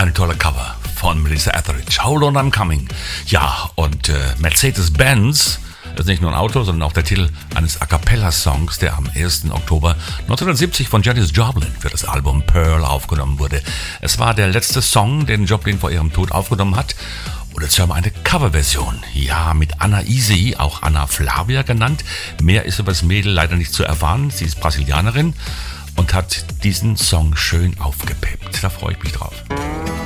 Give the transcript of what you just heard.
ein toller Cover von Melissa Etheridge. Hold on, I'm coming. Ja, und Mercedes-Benz ist nicht nur ein Auto, sondern auch der Titel eines A-Cappella-Songs, der am 1. Oktober 1970 von Janis Joplin für das Album Pearl aufgenommen wurde. Es war der letzte Song, den Joplin vor ihrem Tod aufgenommen hat. Und jetzt hören wir eine Coverversion. Ja, mit Anna Easy, auch Anna Flavia genannt. Mehr ist über das Mädel leider nicht zu erfahren. Sie ist Brasilianerin und hat diesen Song schön aufgepeppt. Da freue ich mich drauf.